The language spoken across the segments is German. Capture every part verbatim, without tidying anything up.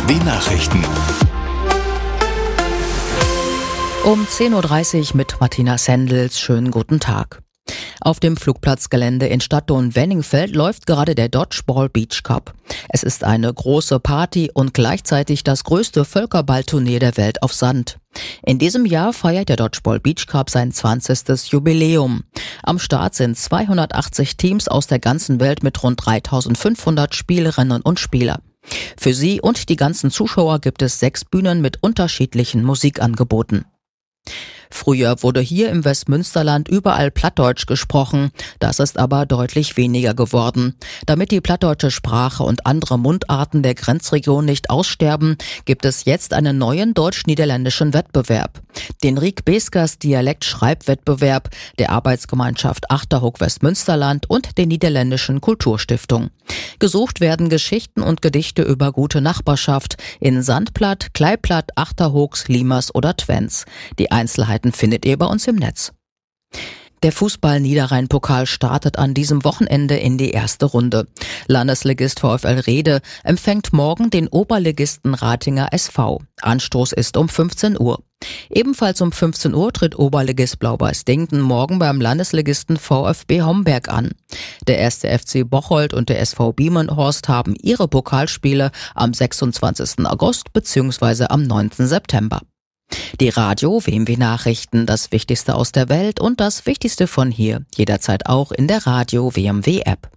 W Nachrichten. Um zehn Uhr dreißig mit Martina Sendels. Schönen guten Tag. Auf dem Flugplatzgelände in Stadtdohn-Wenningfeld läuft gerade der Dodgeball Beach Cup. Es ist eine große Party und gleichzeitig das größte Völkerballturnier der Welt auf Sand. In diesem Jahr feiert der Dodgeball Beach Cup sein zwanzigstes Jubiläum. Am Start sind zweihundertachtzig Teams aus der ganzen Welt mit rund dreitausendfünfhundert Spielerinnen und Spieler. Für sie und die ganzen Zuschauer gibt es sechs Bühnen mit unterschiedlichen Musikangeboten. Früher wurde hier im Westmünsterland überall Plattdeutsch gesprochen, das ist aber deutlich weniger geworden. Damit die plattdeutsche Sprache und andere Mundarten der Grenzregion nicht aussterben, gibt es jetzt einen neuen deutsch-niederländischen Wettbewerb. Den Riek Beeskers Dialekt-Schreibwettbewerb der Arbeitsgemeinschaft Achterhoek Westmünsterland und der Niederländischen Kulturstiftung. Gesucht werden Geschichten und Gedichte über gute Nachbarschaft in Sandplatt, Kleiplatt, Achterhoeks, Liemers oder Twens. Die Einzelheiten findet ihr bei uns im Netz. Der Fußball-Niederrhein-Pokal startet an diesem Wochenende in die erste Runde. Landesligist VfL Rhede empfängt morgen den Oberligisten Ratinger S V. Anstoß ist um fünfzehn Uhr. Ebenfalls um fünfzehn Uhr tritt Oberligist Blau-Weiß-Dingten morgen beim Landesligisten VfB Homberg an. Der erste F C Bocholt und der S V Biemenhorst haben ihre Pokalspiele am sechsundzwanzigsten August bzw. am neunten September. Die Radio W M W Nachrichten, das Wichtigste aus der Welt und das Wichtigste von hier, jederzeit auch in der Radio W M W App.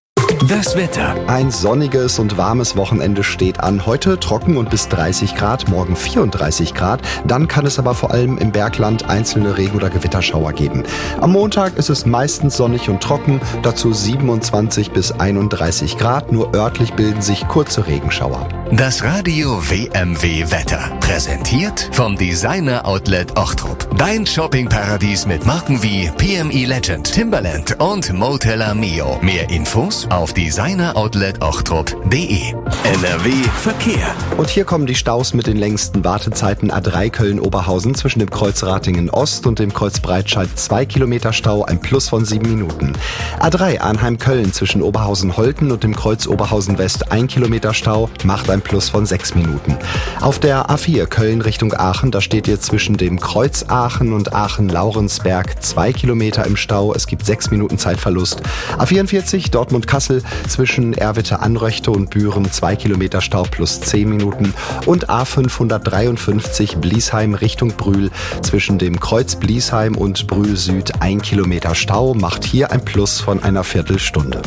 Das Wetter. Ein sonniges und warmes Wochenende steht an. Heute trocken und bis dreißig Grad, morgen vierunddreißig Grad. Dann kann es aber vor allem im Bergland einzelne Regen- oder Gewitterschauer geben. Am Montag ist es meistens sonnig und trocken, dazu siebenundzwanzig bis einunddreißig Grad. Nur örtlich bilden sich kurze Regenschauer. Das Radio W M W Wetter. Präsentiert vom Designer Outlet Ochtrup. Dein Shoppingparadies mit Marken wie P M E Legend, Timberland und Motella Mio. Mehr Infos auf designer outlet ochtrup punkt de. N R W Verkehr. Und hier kommen die Staus mit den längsten Wartezeiten. A drei Köln-Oberhausen zwischen dem Kreuz Ratingen Ost und dem Kreuz Breitscheid zwei Kilometer Stau, ein Plus von sieben Minuten. A drei Arnheim-Köln zwischen Oberhausen-Holten und dem Kreuz Oberhausen West ein Kilometer Stau, macht ein Plus von sechs Minuten. Auf der A vier Köln Richtung Aachen, da steht ihr zwischen dem Kreuz Aachen und Aachen-Laurensberg zwei Kilometer im Stau, es gibt sechs Minuten Zeitverlust. A vierundvierzig Dortmund-Kassel zwischen Erwitte-Anröchte und Büren zwei Kilometer Stau plus zehn Minuten und A fünfhundertdreiundfünfzig Bliesheim Richtung Brühl zwischen dem Kreuz Bliesheim und Brühl Süd ein Kilometer Stau, macht hier ein Plus von einer Viertelstunde.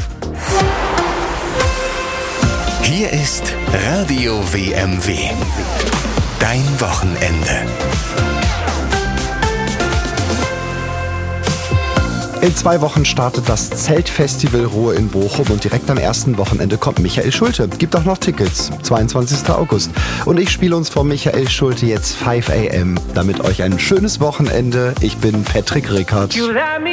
Hier ist Radio W M W. Dein Wochenende. In zwei Wochen startet das Zeltfestival Ruhe in Bochum und direkt am ersten Wochenende kommt Michael Schulte. Gibt auch noch Tickets, zweiundzwanzigsten August. Und ich spiele uns von Michael Schulte jetzt fünf a m. Damit euch ein schönes Wochenende. Ich bin Patrick Rickert.